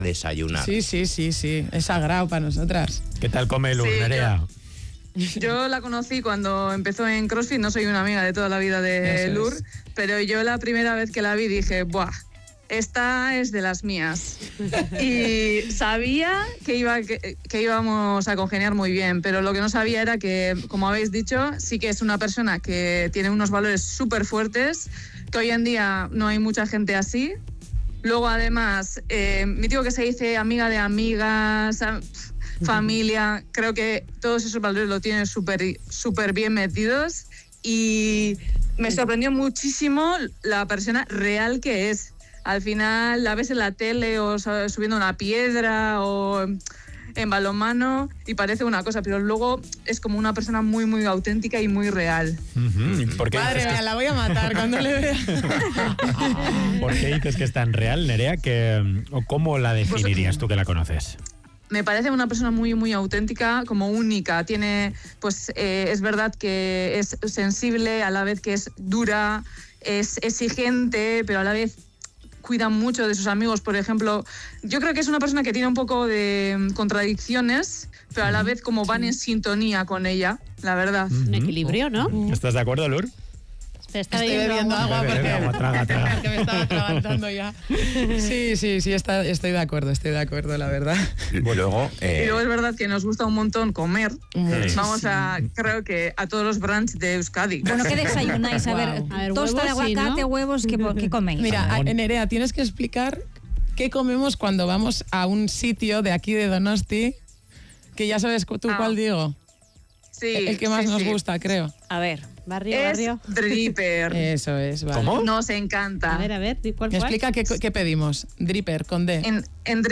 desayunar. Sí, es sagrado para nosotras. ¿Qué tal come Lur, Nerea? Yo la conocí cuando empezó en CrossFit, no soy una amiga de toda la vida de Lur, pero yo la primera vez que la vi dije, ¡buah! Esta es de las mías. Y sabía que íbamos a congeniar muy bien, pero lo que no sabía era que, como habéis dicho, sí que es una persona que tiene unos valores súper fuertes, que hoy en día no hay mucha gente así. Luego, además, mítico que se dice amiga de amigas, familia, creo que todos esos valores lo tienen súper bien metidos y me sorprendió muchísimo la persona real que es. Al final la ves en la tele o subiendo una piedra o en balonmano y parece una cosa, pero luego es como una persona muy, muy auténtica y muy real. ¿Por qué Madre mía, la voy a matar cuando le vea. ¿Por qué dices que es tan real, Nerea? ¿O cómo la definirías tú que la conoces? Me parece una persona muy, muy auténtica, como única. Tiene, pues, es verdad que es sensible, a la vez que es dura, es exigente, pero a la vez cuida mucho de sus amigos. Por ejemplo, yo creo que es una persona que tiene un poco de contradicciones, pero a la vez como van en sintonía con ella, la verdad. Un equilibrio, ¿no? ¿Estás de acuerdo, Lur? Estoy bebiendo agua porque traga. que me estaba atragantando ya. Sí, estoy de acuerdo, la verdad. Y luego, Y luego es verdad que nos gusta un montón comer. Vamos creo que a todos los brunch de Euskadi. Bueno, ¿qué desayunáis? A ver, tosta de aguacate, huevos, ¿qué coméis? Mira, Nerea, tienes que explicar qué comemos cuando vamos a un sitio de aquí de Donosti, que ya sabes tú cuál digo. Sí, el que más nos gusta, creo. A ver. Barrio. Dripper. Eso es, vale. ¿Cómo? Nos encanta. A ver, ¿cuál Me fue? explica qué pedimos. Dripper, con D. En